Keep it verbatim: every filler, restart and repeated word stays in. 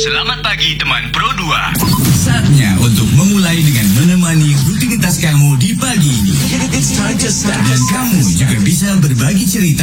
Selamat pagi teman Pro dua. Saatnya untuk memulai dengan menemani rutinitas kamu di pagi ini. Dan kamu juga bisa berbagi cerita